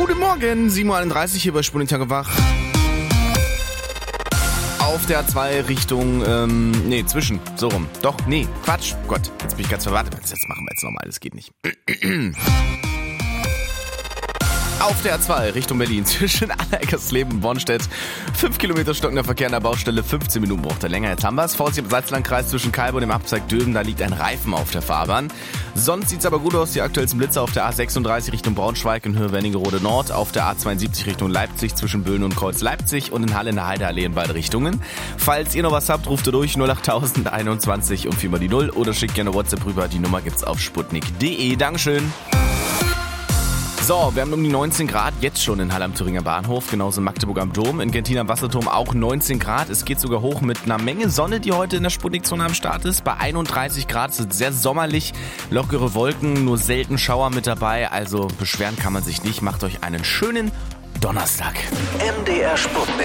Guten Morgen, 7.31 Uhr hier bei Sputnik wach. Auf der A2 Richtung, Quatsch. Gott, jetzt bin ich ganz verwartet. Jetzt machen wir jetzt nochmal, das geht nicht. Auf der A2 Richtung Berlin zwischen Allereckersleben und Bornstedt. 5 Kilometer stockender Verkehr an der Baustelle, 15 Minuten braucht er länger. Jetzt haben wir es. Vorsicht im Salzlandkreis zwischen Kalbe und dem Abzweig Döben, da liegt ein Reifen auf der Fahrbahn. Sonst sieht's aber gut aus. Die aktuellsten Blitzer auf der A36 Richtung Braunschweig in Höhe Wernigerode Nord, auf der A72 Richtung Leipzig zwischen Böhlen und Kreuz Leipzig und in Halle in der Heideallee in beide Richtungen. Falls ihr noch was habt, ruft ihr durch 08021 und 4 mal die 0 oder schickt gerne WhatsApp rüber. Die Nummer gibt's auf sputnik.de. Dankeschön. So, wir haben um die 19 Grad jetzt schon in Halle am Thüringer Bahnhof, genauso in Magdeburg am Dom, in Gentin am Wasserturm auch 19 Grad. Es geht sogar hoch mit einer Menge Sonne, die heute in der Sputnikzone am Start ist. Bei 31 Grad, es ist sehr sommerlich, lockere Wolken, nur selten Schauer mit dabei. Also beschweren kann man sich nicht. Macht euch einen schönen Donnerstag. MDR Sputnik.